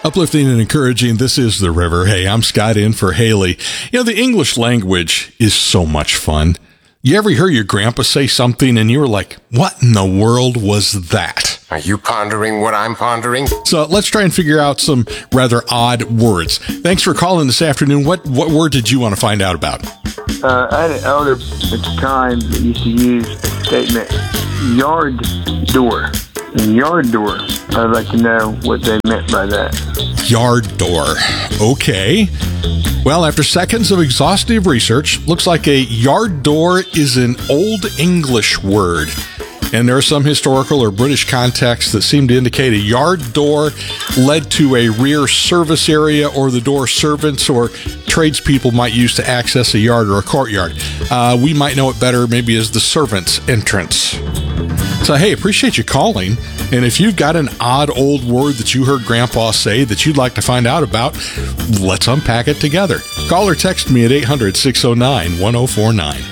Uplifting and encouraging, this is The River. Hey, I'm Scott in for Haley. You know, the English language is so much fun. You ever hear your grandpa say something and you were like, what in the world was that? Are you pondering what I'm pondering? So let's try and figure out some rather odd words. Thanks for calling this afternoon. What word did you want to find out about? I had an elder at the time that used to use a statement, yard door. And yard door, I'd like to know what they meant by that. Yard door. Okay. Well, after seconds of exhaustive research, looks like a yard door is an Old English word. And there are some historical or British contexts that seem to indicate a yard door led to a rear service area or the door servants or tradespeople might use to access a yard or a courtyard. We might know it better maybe as the servant's entrance. So, hey, appreciate you calling. And if you've got an odd old word that you heard Grandpa say that you'd like to find out about, let's unpack it together. Call or text me at 800-609-1049.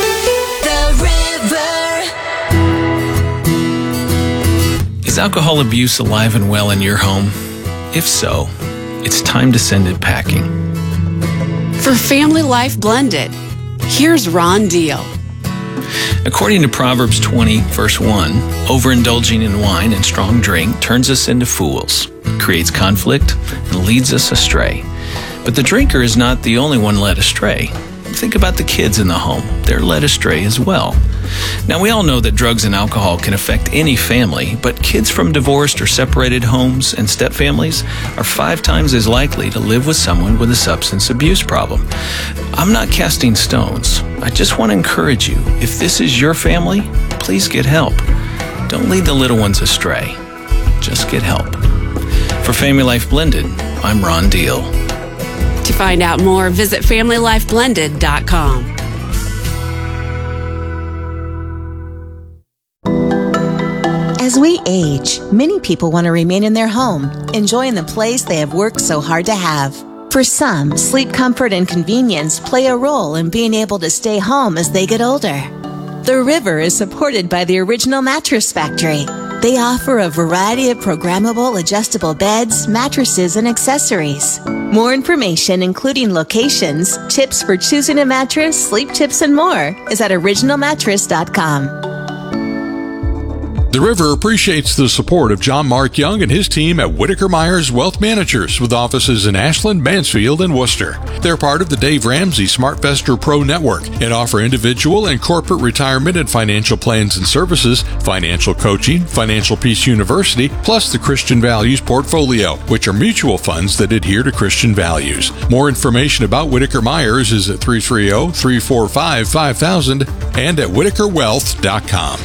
The River. Is alcohol abuse alive and well in your home? If so, it's time to send it packing. For Family Life Blended, here's Ron Deal. According to Proverbs 20, verse 1, overindulging in wine and strong drink turns us into fools, creates conflict, and leads us astray. But the drinker is not the only one led astray. Think about the kids in the home. They're led astray as well. Now, we all know that drugs and alcohol can affect any family, but kids from divorced or separated homes and stepfamilies are 5 times as likely to live with someone with a substance abuse problem. I'm not casting stones. I just want to encourage you. If this is your family, please get help. Don't lead the little ones astray. Just get help. For Family Life Blended, I'm Ron Deal. To find out more, visit FamilyLifeBlended.com. As we age, many people want to remain in their home, enjoying the place they have worked so hard to have. For some, sleep comfort and convenience play a role in being able to stay home as they get older. The River is supported by the Original Mattress Factory. They offer a variety of programmable adjustable beds, mattresses, and accessories. More information, including locations, tips for choosing a mattress, sleep tips, and more, is at originalmattress.com. The River appreciates the support of John Mark Young and his team at Whitaker Myers Wealth Managers with offices in Ashland, Mansfield, and Worcester. They're part of the Dave Ramsey SmartVestor Pro Network and offer individual and corporate retirement and financial plans and services, financial coaching, Financial Peace University, plus the Christian Values Portfolio, which are mutual funds that adhere to Christian values. More information about Whitaker Myers is at 330-345-5000 and at whitakerwealth.com.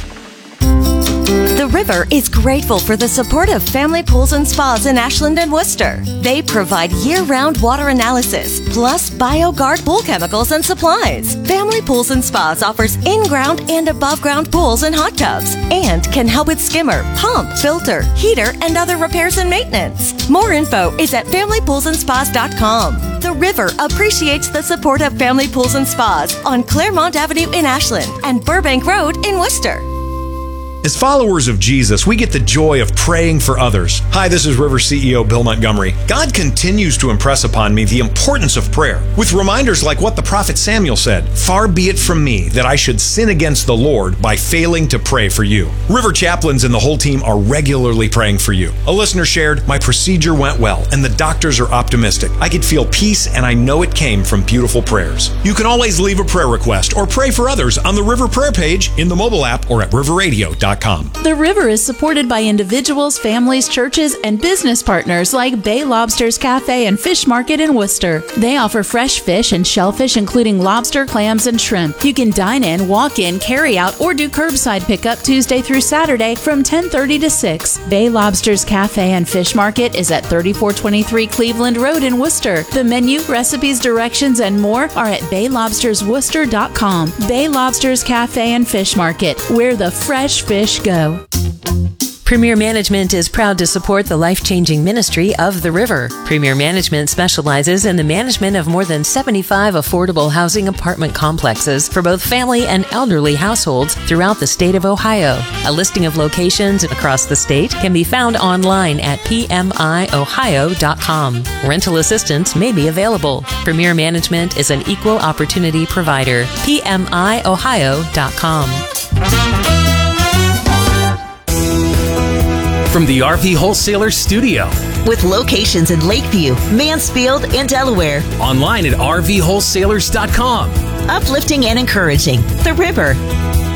The River is grateful for the support of Family Pools and Spas in Ashland and Worcester. They provide year-round water analysis, plus BioGuard pool chemicals and supplies. Family Pools and Spas offers in-ground and above-ground pools and hot tubs, and can help with skimmer, pump, filter, heater, and other repairs and maintenance. More info is at FamilyPoolsandSpas.com. The River appreciates the support of Family Pools and Spas on Claremont Avenue in Ashland and Burbank Road in Worcester. As followers of Jesus, we get the joy of praying for others. Hi, this is River CEO Bill Montgomery. God continues to impress upon me the importance of prayer, with reminders like what the prophet Samuel said, "Far be it from me that I should sin against the Lord by failing to pray for you." River chaplains and the whole team are regularly praying for you. A listener shared, "My procedure went well, and the doctors are optimistic. I could feel peace, and I know it came from beautiful prayers." You can always leave a prayer request or pray for others on the River prayer page in the mobile app or at riverradio.com. The River is supported by individuals, families, churches, and business partners like Bay Lobsters Cafe and Fish Market in Worcester. They offer fresh fish and shellfish, including lobster, clams, and shrimp. You can dine in, walk in, carry out, or do curbside pickup Tuesday through Saturday from 10:30 to 6. Bay Lobsters Cafe and Fish Market is at 3423 Cleveland Road in Worcester. The menu, recipes, directions, and more are at baylobstersworcester.com. Bay Lobsters Cafe and Fish Market, where the fresh fish go. Premier Management is proud to support the life-changing ministry of The River. Premier Management specializes in the management of more than 75 affordable housing apartment complexes for both family and elderly households throughout the state of Ohio. A listing of locations across the state can be found online at pmiohio.com. Rental assistance may be available. Premier Management is an equal opportunity provider. pmiohio.com. From the RV Wholesaler Studio. With locations in Lakeview, Mansfield, and Delaware. Online at rvwholesalers.com. Uplifting and encouraging. The River.